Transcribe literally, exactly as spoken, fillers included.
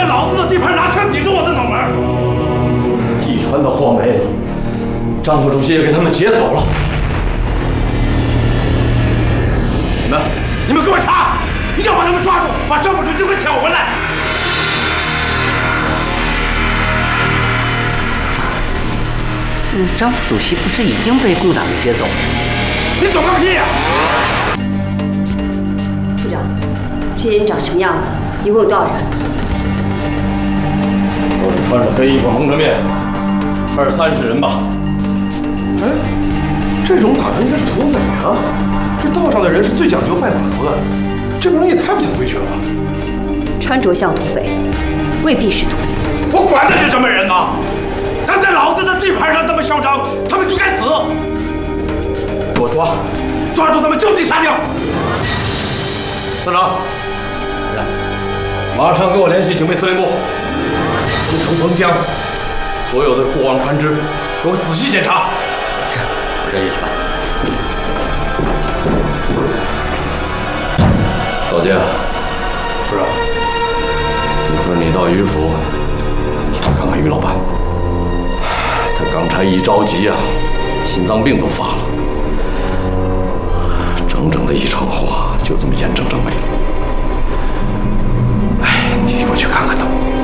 老子的地盘拿枪抵着我的脑门。 一船的货煤，张副主席也给他们劫走了。你们， 你们给我查，一定要把他们抓住，把张副主席给抢回来。 嗯，张副主席不是已经被共党给劫走了？ 你走个屁呀！ 处长，这些人长什么样子？一共有多少人？ 都是穿着黑衣服、蒙着面，二三十人吧。 哎，这种打扮应该是土匪啊！这道上的人是最讲究拜码头的，这帮人也太不讲规矩了吧！ 穿着像土匪，未必是土匪。 我管他是什么人呢？他在老子的地盘上这么嚣张，他们就该死！给我抓，抓住他们就地杀掉！ 团长，来，马上给我联系警备司令部，东城彭江所有的过往船只，给我仔细检查。 是，我这一传。 老杰，是啊，一会儿你到于府看看于老板。他刚才一着急啊，心脏病都发了，整整的一场话就这么眼睁睁没了。哎，你替我去看看他。